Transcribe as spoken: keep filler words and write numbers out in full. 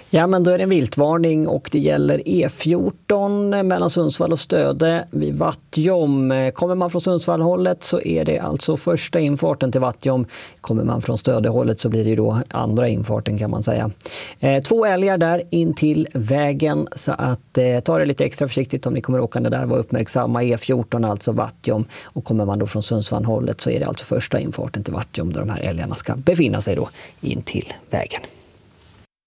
Ja, men då är det en viltvarning och det gäller E fjorton mellan Sundsvall och Stöde vid Vattjom. Kommer man från Sundsvallhållet så är det alltså första infarten till Vattjom. Kommer man från Stödehållet så blir det ju då andra infarten kan man säga. Eh, två älgar där in till vägen så att eh, ta det lite extra försiktigt om ni kommer åkande där. Var uppmärksamma E fjorton alltså Vattjom, och kommer man då från Sundsvallhållet så är det alltså första infarten till Vattjom där de här älgarna ska befinna sig då in till vägen.